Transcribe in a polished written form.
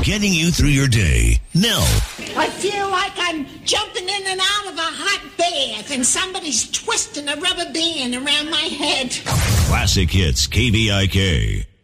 getting you through your day. Nell. I feel like I'm jumping in and out of a hot bath and somebody's twisting a rubber band around my head. Classic Hits, KVIK.